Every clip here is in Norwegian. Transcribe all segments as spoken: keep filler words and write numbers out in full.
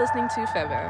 listening to Feber.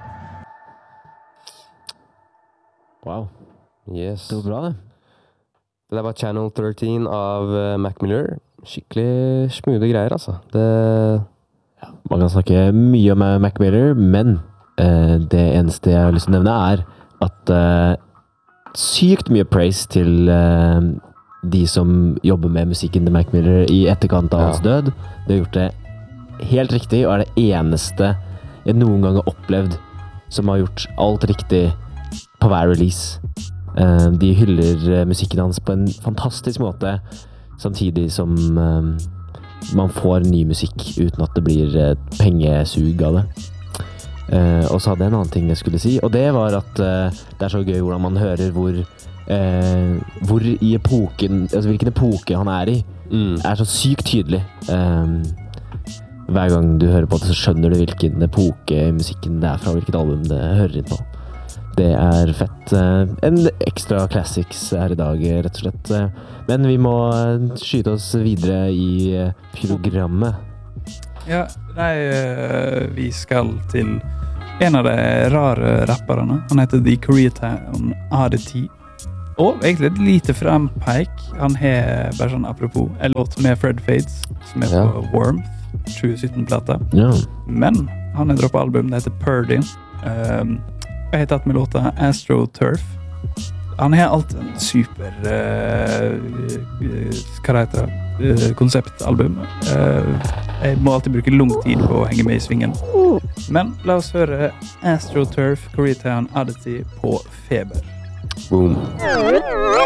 Wow. Yes. Det var bra, det. Det der var Channel tretten av uh, Mac Miller. Skikkelig smoothe greier, altså. Det... Ja, man kan snakke mye om Mac Miller, men uh, det eneste jeg har lyst til å nevne er at uh, sykt mye praise til uh, de som jobber med musikken til Mac Miller i etterkant av hans Ja. død. De har gjort det helt riktig, og er det eneste jeg noen gang har opplevd som har gjort alt riktig på hver release. Uh, de hyller uh, musikken hans på en fantastisk måte, samtidig som uh, man får ny musikk uten at det blir uh, pengesug av det. Uh, og så hadde jeg en annen ting jeg skulle si, og det var at uh, det er så gøy hvordan man hører hvor, uh, hvor i epoken, altså hvilken epoke han er i, Mm. er så sykt tydelig. Um, hver gang du hører på det, så skjønner du hvilken epoke i musikken det er fra, hvilket album det hører inn på. Det er fett. En ekstra classics her i dag, rett og slett. Men vi må skyte oss videre i programmet. Ja, nei, vi skal til en av de rare rapperne. Han heter The Koreatown Oddity. Og egentlig et lite frempeik. Han har, bare sånn apropos, en låt med Fred Fades, som er Ja. på Warmth, tjue sytten-plata. Ja. Men han har droppet album, det heter Purdy. Um, jeg har tatt med låta Astro Turf. Han har alltid en super uh, uh, hva det heter det? Uh, konseptalbum. Uh, jeg må alltid bruke lang tid på å henge med i svingen. Men la oss høre Astro Turf, Koreatown Oddity på Feber. Boom.